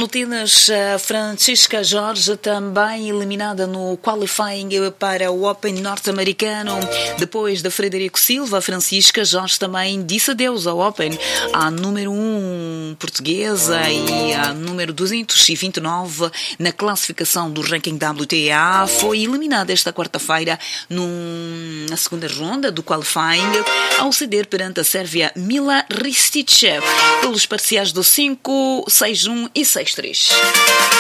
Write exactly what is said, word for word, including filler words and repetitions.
No tênis, Francisca Jorge também eliminada no qualifying para o Open norte-americano. Depois de Frederico Silva, Francisca Jorge também disse adeus ao Open. A número um portuguesa e a número duzentos e vinte e nove na classificação do ranking W T A foi eliminada esta quarta-feira num, na segunda ronda do qualifying ao ceder perante a Sérvia Mila Ristic pelos parciais do cinco, seis um e seis três.